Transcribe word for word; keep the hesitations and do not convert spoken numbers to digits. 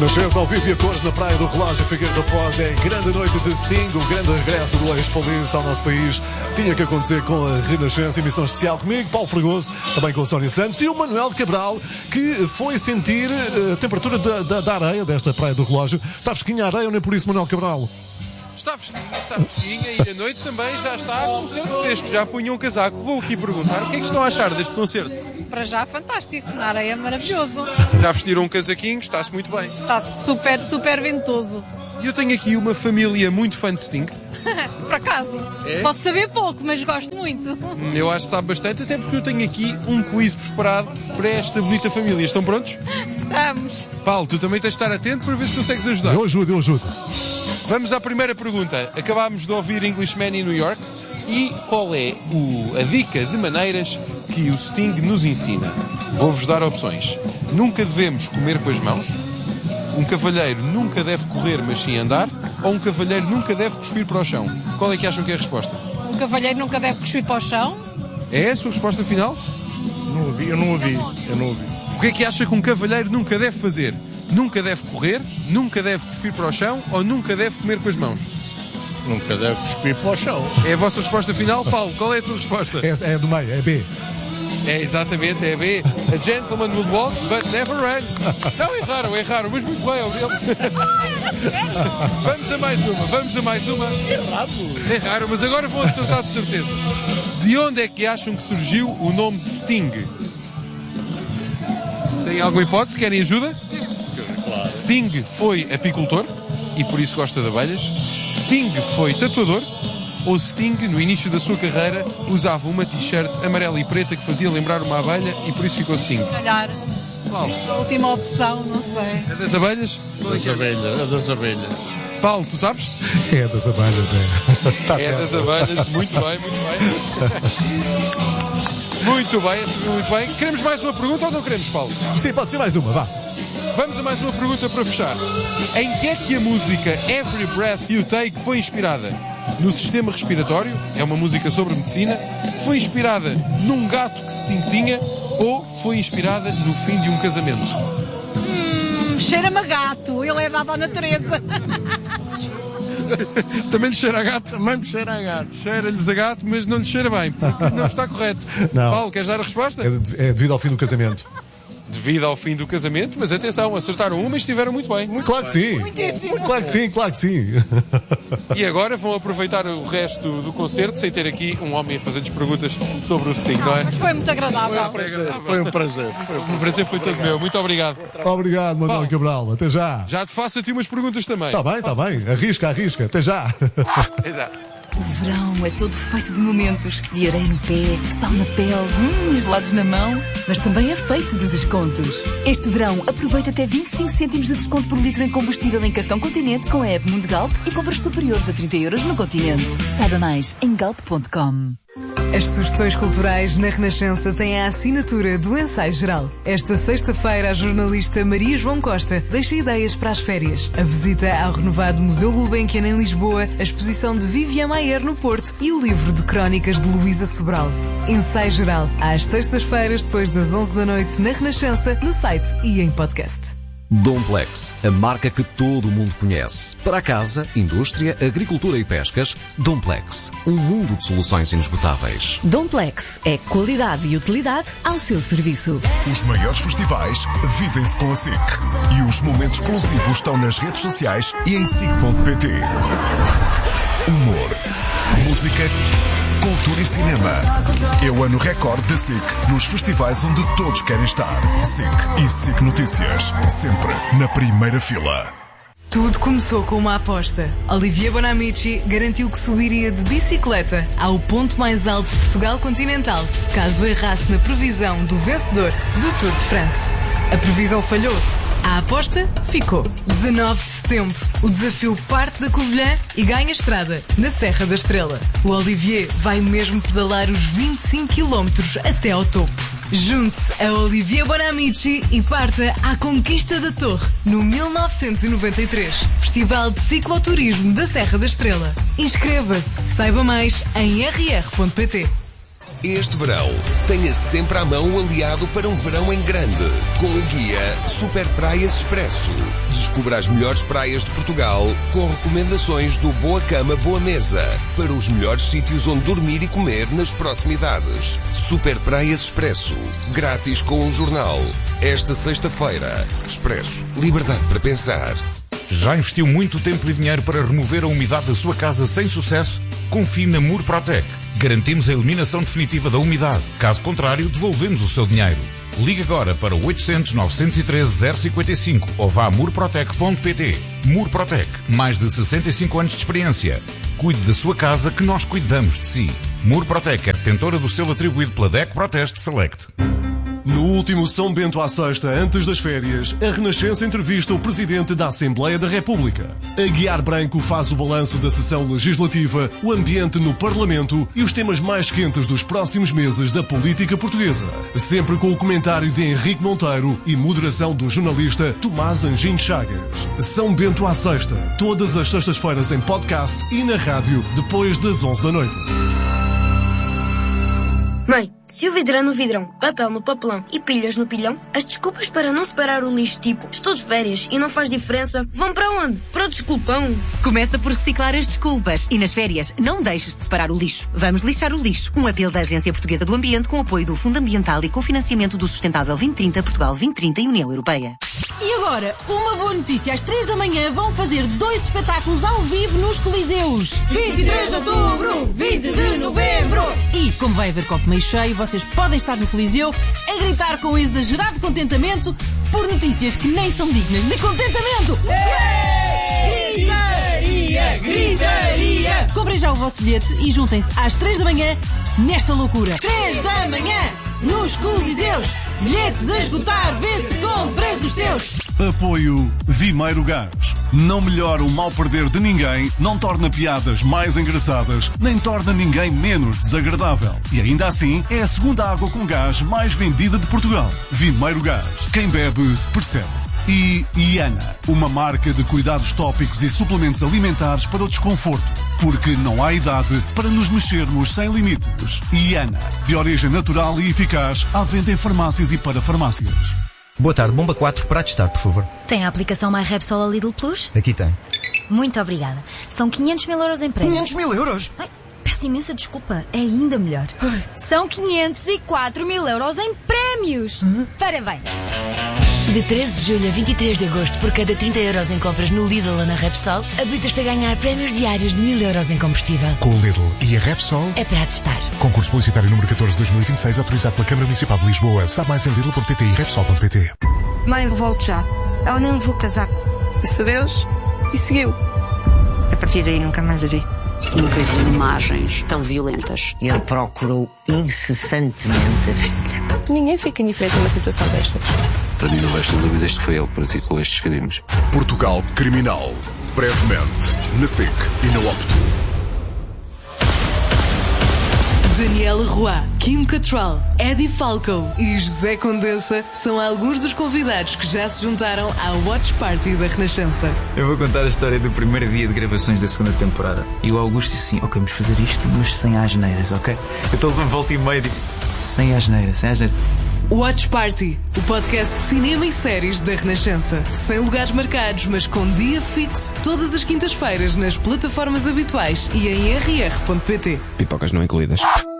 Renascença ao vivo e a cores na Praia do Relógio Figueira da Foz. É a grande noite de Sting, o grande regresso do ex-Police ao nosso país. Tinha que acontecer com a Renascença, emissão especial comigo, Paulo Fregoso, também com a Sónia Santos e o Manuel Cabral, que foi sentir a temperatura da, da, da areia desta Praia do Relógio. Está fresquinha a areia ou nem por isso, Manuel Cabral? Está fresquinha, está fresquinha e a noite também já está com um certo fresco. Já punham um casaco. Vou aqui perguntar o que é que estão a achar deste concerto? Para já, fantástico. Na areia é maravilhoso. Já vestiram um casaquinho, está-se muito bem. Está super, super ventoso. E eu tenho aqui uma família muito fã de Sting. Por acaso. É? Posso saber pouco, mas gosto muito. Eu acho que sabe bastante, até porque eu tenho aqui um quiz preparado para esta bonita família. Estão prontos? Estamos. Paulo, tu também tens de estar atento para ver se consegues ajudar. Eu ajudo, eu ajudo. Vamos à primeira pergunta. Acabámos de ouvir Englishman in New York. E qual é o, a dica de maneiras que o Sting nos ensina? Vou-vos dar opções. Nunca devemos comer com as mãos. Um cavalheiro nunca deve correr, mas sim andar. Ou um cavalheiro nunca deve cuspir para o chão. Qual é que acham que é a resposta? Um cavalheiro nunca deve cuspir para o chão. É a sua resposta final? Não ouvi, eu não ouvi, eu não ouvi. O que é que acha que um cavalheiro nunca deve fazer? Nunca deve correr, nunca deve cuspir para o chão ou nunca deve comer com as mãos? Nunca deve cuspir para o chão. É a vossa resposta final? Paulo, qual é a tua resposta? É, é do meio, é B. É exatamente, é B. A gentleman will walk, but never run. Não, erraram, erraram, mas muito bem, obrigado. Vamos a mais uma, vamos a mais uma. Errado. Erraram, mas agora vão acertar de certeza. De onde é que acham que surgiu o nome Sting? Tem alguma hipótese? Querem ajuda? Claro. Sting foi apicultor e por isso gosta de abelhas. Sting foi tatuador. Ou Sting, no início da sua carreira, usava uma t-shirt amarela e preta que fazia lembrar uma abelha e por isso ficou Sting. Se calhar. Qual? A última opção, não sei. É das abelhas? Das abelhas, é das abelhas. Paulo, tu sabes? É das abelhas, é. Tá É certo. das abelhas. Muito bem, muito bem. Muito bem, muito bem. Queremos mais uma pergunta ou não queremos, Paulo? Sim, pode ser mais uma, vá. Vamos a mais uma pergunta para fechar. Em que é que a música Every Breath You Take foi inspirada? No sistema respiratório, é uma música sobre medicina, foi inspirada num gato que Sting tinha ou foi inspirada no fim de um casamento? Hum, cheira-me a gato. Ele é dado à natureza. Também lhe cheira a gato? Também me cheira a gato. Cheira-lhes a gato, mas não lhe cheira bem, porque não está correto. Não. Paulo, queres dar a resposta? É, de- é devido ao fim do casamento. Devido ao fim do casamento, mas atenção, acertaram uma e estiveram muito bem. Claro que sim. Muitíssimo. Claro que sim, claro que sim. E agora vão aproveitar o resto do concerto sem ter aqui um homem a fazer-lhes perguntas sobre o Sting, não é? Mas foi muito agradável. Foi agradável. Foi um prazer. Foi um O prazer foi todo meu. Muito obrigado. Obrigado, Manuel Paulo. Cabral. Até já. Já te faço a ti umas perguntas também. Está bem, está bem. Arrisca, arrisca. Até já. Exato. O verão é todo feito de momentos, de areia no pé, sal na pele, hum, gelados na mão, mas também é feito de descontos. Este verão, aproveita até vinte e cinco cêntimos de desconto por litro em combustível em cartão Continente com a app Mundo Galp e compras superiores a trinta euros no Continente. Saiba mais em galp ponto com. As sugestões culturais na Renascença têm a assinatura do Ensaio Geral. Esta sexta-feira, a jornalista Maria João Costa deixa ideias para as férias. A visita ao renovado Museu Gulbenkian em Lisboa, a exposição de Vivian Maier no Porto e o livro de crónicas de Luísa Sobral. Ensaio Geral, às sextas-feiras, depois das onze da noite, na Renascença, no site e em podcast. Domplex, a marca que todo mundo conhece. Para a casa, indústria, agricultura e pescas, Domplex, um mundo de soluções inesgotáveis. Domplex é qualidade e utilidade ao seu serviço. Os maiores festivais vivem-se com a SIC. E os momentos exclusivos estão nas redes sociais e em sic ponto pt. Humor, música, cultura e cinema. É o ano recorde da SIC nos festivais onde todos querem estar. SIC e SIC Notícias, sempre na primeira fila. Tudo começou com uma aposta. Olivier Bonamici garantiu que subiria de bicicleta ao ponto mais alto de Portugal continental, caso errasse na previsão do vencedor do Tour de France. A previsão falhou. A aposta ficou. dezanove de setembro. O desafio parte da Covilhã e ganha estrada na Serra da Estrela. O Olivier vai mesmo pedalar os vinte e cinco quilómetros até ao topo. Junte-se a Olivier Bonamici e parta à conquista da Torre no mil novecentos e noventa e três. Festival de Cicloturismo da Serra da Estrela. Inscreva-se. Saiba mais em r r ponto p t. Este verão, tenha sempre à mão o aliado para um verão em grande, com o guia Super Praias Expresso. Descubra as melhores praias de Portugal com recomendações do Boa Cama Boa Mesa para os melhores sítios onde dormir e comer nas proximidades. Super Praias Expresso, grátis com um jornal. Esta sexta-feira, Expresso, liberdade para pensar. Já investiu muito tempo e dinheiro para remover a umidade da sua casa sem sucesso? Confie na Murprotec. Garantimos a eliminação definitiva da umidade. Caso contrário, devolvemos o seu dinheiro. Ligue agora para oitocentos, novecentos e treze, zero cinquenta e cinco ou vá a murprotec ponto pt. Murprotec, mais de sessenta e cinco anos de experiência. Cuide da sua casa que nós cuidamos de si. Murprotec é detentora do selo atribuído pela D E C Proteste Select. No último São Bento à Sexta, antes das férias, a Renascença entrevista o Presidente da Assembleia da República. A Guiar Branco faz o balanço da sessão legislativa, o ambiente no Parlamento e os temas mais quentes dos próximos meses da política portuguesa. Sempre com o comentário de Henrique Monteiro e moderação do jornalista Tomás Anjinho Chagas. São Bento à Sexta, todas as sextas-feiras em podcast e na rádio, depois das onze da noite. Mãe, se o vidro é no vidrão, papel no papelão e pilhas no pilhão, as desculpas para não separar o lixo, tipo estou de férias e não faz diferença, vão para onde? Para o desculpão. Começa por reciclar as desculpas e nas férias não deixes de separar o lixo. Vamos lixar o lixo. Um apelo da Agência Portuguesa do Ambiente com apoio do Fundo Ambiental e com financiamento do Sustentável vinte trinta, Portugal vinte trinta e União Europeia. E agora, uma boa notícia. Às três da manhã vão fazer dois espetáculos ao vivo nos Coliseus. vinte e três de outubro, vinte de novembro. E, como vai haver copo meio cheio, vocês podem estar no Coliseu a gritar com exagerado contentamento por notícias que nem são dignas de contentamento. Gritaria, gritaria. Comprem já o vosso bilhete e juntem-se às três da manhã nesta loucura. três da manhã nos Coliseus. Bilhetes a esgotar, vê se compras os teus. Apoio Vimeiro Gás. Não melhora o mal perder de ninguém, não torna piadas mais engraçadas, nem torna ninguém menos desagradável. E ainda assim, é a segunda água com gás mais vendida de Portugal. Vimeiro Gás. Quem bebe, percebe. E Iana, uma marca de cuidados tópicos e suplementos alimentares para o desconforto. Porque não há idade para nos mexermos sem limites. Iana, de origem natural e eficaz, à venda em farmácias e para farmácias. Boa tarde, bomba quatro para testar, por favor. Tem a aplicação MyRepsol a Lidl Plus? Aqui tem. Muito obrigada. São quinhentos mil euros em prémios. quinhentos mil euros? Ai, peço imensa desculpa. É ainda melhor. Ai. São quinhentos e quatro mil euros em prémios. Uhum. Parabéns. De treze de julho a vinte e três de agosto, por cada trinta euros em compras no Lidl ou na Repsol, habilitas-te a ganhar prémios diários de mil euros em combustível. Com o Lidl e a Repsol é para testar. Concurso publicitário número catorze de dois mil e vinte e seis, autorizado pela Câmara Municipal de Lisboa. Sabe mais em lidl ponto pt e repsol ponto pt. Mãe, volto já. Ela nem levou casaco. Disse adeus e seguiu. A partir daí nunca mais a vi. Nunca vi imagens tão violentas. Ele procurou incessantemente a filha. Ninguém fica indiferente numa situação destas. Para mim não resta dúvidas de que foi ele que praticou estes crimes. Portugal Criminal. Brevemente, na S I C e na Opto. Daniela Roy, Kim Cattrall, Eddie Falco e José Condensa são alguns dos convidados que já se juntaram à Watch Party da Renascença. Eu vou contar a história do primeiro dia de gravações da segunda temporada. E o Augusto disse assim, ok, vamos fazer isto, mas sem asneiras, ok? Eu estou de volta e meia e disse, sem asneiras, sem asneiras. Watch Party, o podcast de cinema e séries da Renascença. Sem lugares marcados, mas com dia fixo, todas as quintas-feiras nas plataformas habituais e em r r ponto pt. Pipocas não incluídas.